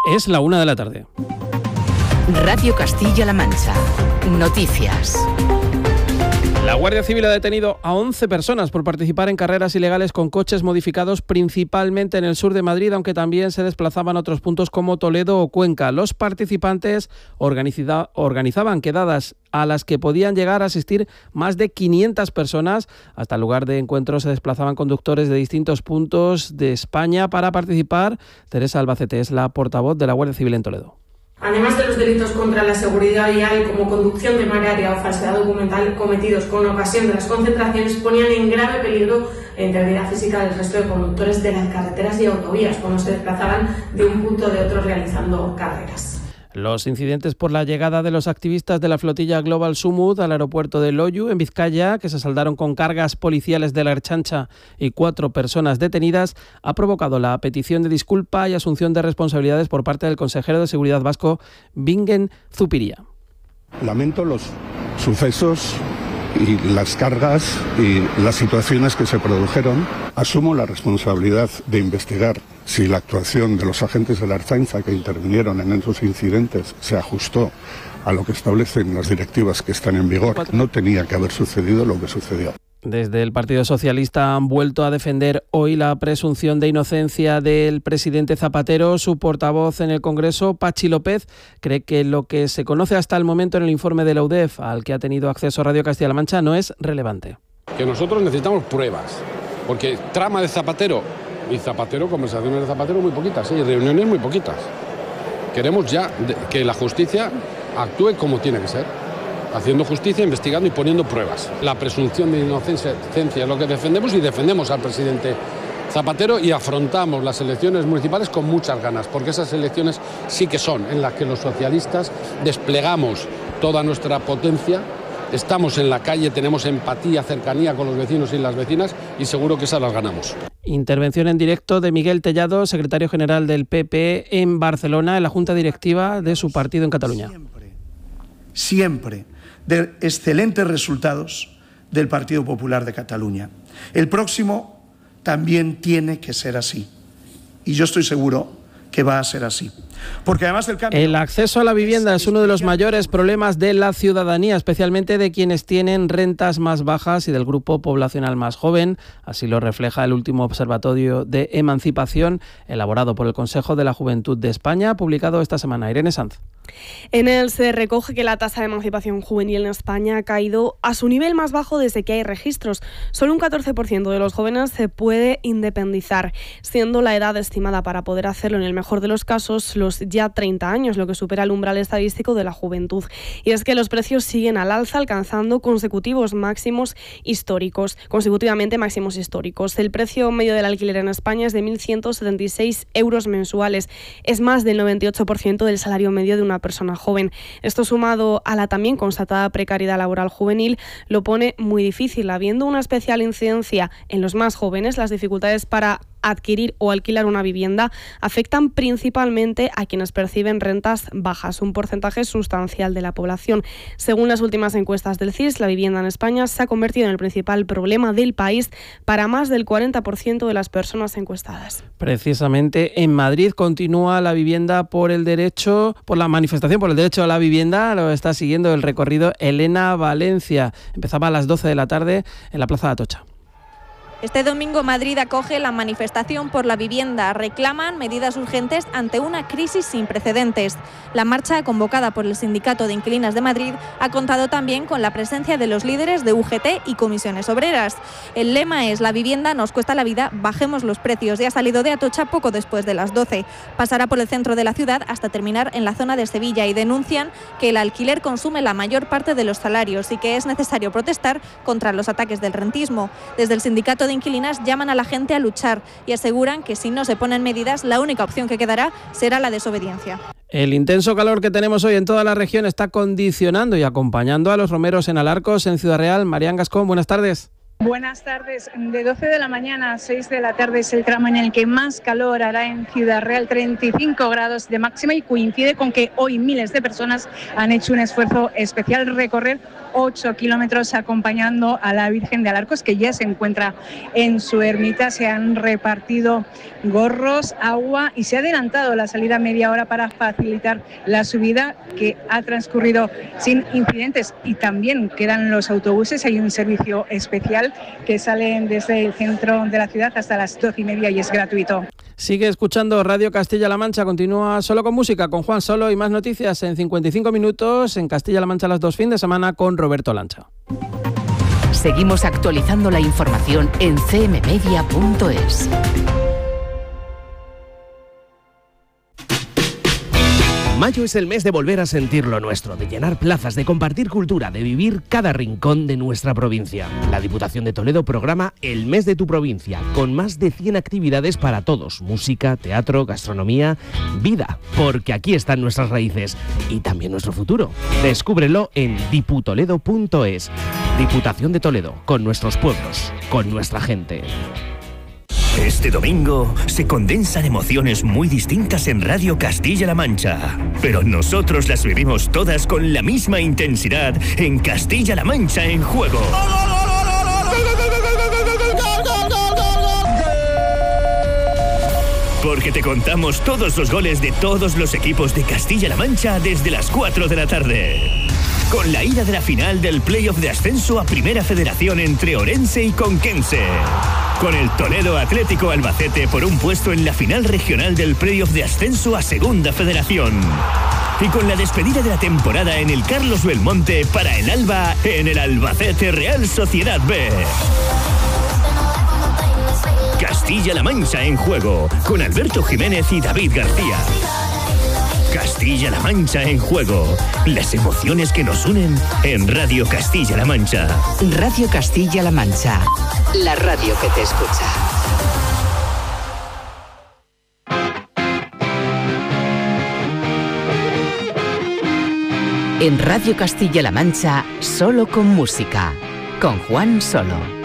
Es la 1 de la tarde. Radio Castilla-La Mancha. Noticias. La Guardia Civil ha detenido a 11 personas por participar en carreras ilegales con coches modificados principalmente en el sur de Madrid, aunque también se desplazaban a otros puntos como Toledo o Cuenca. Los participantes organizaban quedadas a las que podían llegar a asistir más de 500 personas. Hasta el lugar de encuentro se desplazaban conductores de distintos puntos de España para participar. Teresa Albacete es la portavoz de la Guardia Civil en Toledo. Además de los delitos contra la seguridad vial como conducción temeraria o falsedad documental cometidos con ocasión de las concentraciones, ponían en grave peligro la integridad física del resto de conductores de las carreteras y autovías cuando se desplazaban de un punto de otro realizando carreras. Los incidentes por la llegada de los activistas de la flotilla Global Sumud al aeropuerto de Loiu, en Vizcaya, que se saldaron con cargas policiales de la Ertzaintza y 4 personas detenidas, ha provocado la petición de disculpa y asunción de responsabilidades por parte del consejero de Seguridad vasco, Bingen Zupiria. Lamento los sucesos y las cargas y las situaciones que se produjeron. Asumo la responsabilidad de investigar si la actuación de los agentes de la Ertzaintza que intervinieron en esos incidentes se ajustó a lo que establecen las directivas que están en vigor. No tenía que haber sucedido lo que sucedió. Desde el Partido Socialista han vuelto a defender hoy la presunción de inocencia del presidente Zapatero. Su portavoz en el Congreso, Pachi López, cree que lo que se conoce hasta el momento en el informe de la UDEF, al que ha tenido acceso Radio Castilla-La Mancha, no es relevante. Que nosotros necesitamos pruebas, porque trama de Zapatero y Zapatero, conversaciones de Zapatero muy poquitas, y reuniones muy poquitas. Queremos ya que la justicia actúe como tiene que ser, haciendo justicia, investigando y poniendo pruebas. La presunción de inocencia es lo que defendemos, y defendemos al presidente Zapatero y afrontamos las elecciones municipales con muchas ganas, porque esas elecciones sí que son en las que los socialistas desplegamos toda nuestra potencia, estamos en la calle, tenemos empatía, cercanía con los vecinos y las vecinas, y seguro que esas las ganamos. Intervención en directo de Miguel Tellado, secretario general del PP en Barcelona, en la junta directiva de su partido en Cataluña. Siempre de excelentes resultados del Partido Popular de Cataluña. El próximo también tiene que ser así. Y yo estoy seguro que va a ser así. Porque además del cambio... El acceso a la vivienda es uno de los mayores problemas de la ciudadanía, especialmente de quienes tienen rentas más bajas y del grupo poblacional más joven. Así lo refleja el último observatorio de emancipación elaborado por el Consejo de la Juventud de España, publicado esta semana. Irene Sanz. En él se recoge que la tasa de emancipación juvenil en España ha caído a su nivel más bajo desde que hay registros. Solo un 14% de los jóvenes se puede independizar, siendo la edad estimada para poder hacerlo en el mejor de los casos los ya 30 años, lo que supera el umbral estadístico de la juventud. Y es que los precios siguen al alza, alcanzando consecutivamente máximos históricos. El precio medio del alquiler en España es de 1.176 euros mensuales. Es más del 98% del salario medio de una persona joven. Esto, sumado a la también constatada precariedad laboral juvenil, lo pone muy difícil. Habiendo una especial incidencia en los más jóvenes, las dificultades para adquirir o alquilar una vivienda afectan principalmente a quienes perciben rentas bajas, un porcentaje sustancial de la población. Según las últimas encuestas del CIS, la vivienda en España se ha convertido en el principal problema del país para más del 40% de las personas encuestadas. Precisamente en Madrid continúa la vivienda por la manifestación por el derecho a la vivienda. Lo está siguiendo el recorrido Elena Valencia. Empezaba a las 12 de la tarde en la Plaza de Atocha. Este domingo Madrid acoge la manifestación por la vivienda. Reclaman medidas urgentes ante una crisis sin precedentes. La marcha, convocada por el Sindicato de Inquilinas de Madrid, ha contado también con la presencia de los líderes de UGT y comisiones obreras. El lema es: la vivienda nos cuesta la vida, bajemos los precios, y ha salido de Atocha poco después de las 12. Pasará por el centro de la ciudad hasta terminar en la zona de Sevilla, y denuncian que el alquiler consume la mayor parte de los salarios y que es necesario protestar contra los ataques del rentismo. Desde el Sindicato de Inquilinas llaman a la gente a luchar y aseguran que si no se ponen medidas, la única opción que quedará será la desobediencia. El intenso calor que tenemos hoy en toda la región está condicionando y acompañando a los romeros en Alarcos, en Ciudad Real. Marián Gascón, buenas tardes. Buenas tardes. De 12 de la mañana a 6 de la tarde es el tramo en el que más calor hará en Ciudad Real, 35 grados de máxima, y coincide con que hoy miles de personas han hecho un esfuerzo especial, recorrer 8 kilómetros acompañando a la Virgen de Alarcos, que ya se encuentra en su ermita. Se han repartido gorros, agua y se ha adelantado la salida media hora para facilitar la subida, que ha transcurrido sin incidentes. Y también quedan los autobuses. Hay un servicio especial que salen desde el centro de la ciudad hasta las 12:30 y es gratuito. Sigue escuchando Radio Castilla-La Mancha, continúa Solo con Música con Juan Solo y más noticias en 55 minutos en Castilla-La Mancha las 2 fines de semana con Roberto Lancha. Seguimos actualizando la información en cmmedia.es. Mayo es el mes de volver a sentir lo nuestro, de llenar plazas, de compartir cultura, de vivir cada rincón de nuestra provincia. La Diputación de Toledo programa El Mes de tu Provincia, con más de 100 actividades para todos: música, teatro, gastronomía, vida, porque aquí están nuestras raíces y también nuestro futuro. Descúbrelo en diputoledo.es. Diputación de Toledo, con nuestros pueblos, con nuestra gente. Este domingo se condensan emociones muy distintas en Radio Castilla-La Mancha, pero nosotros las vivimos todas con la misma intensidad en Castilla-La Mancha en Juego. Porque te contamos todos los goles de todos los equipos de Castilla-La Mancha desde las 4 de la tarde. Con la ida de la final del playoff de ascenso a Primera Federación entre Orense y Conquense. Con el Toledo Atlético Albacete por un puesto en la final regional del playoff de ascenso a Segunda Federación. Y con la despedida de la temporada en el Carlos Belmonte para el Alba en el Albacete Real Sociedad B. Castilla-La Mancha en Juego, con Alberto Jiménez y David García. Castilla-La Mancha en Juego. Las emociones que nos unen en Radio Castilla-La Mancha. Radio Castilla-La Mancha. La radio que te escucha. En Radio Castilla-La Mancha, Solo con Música, con Juan Solo.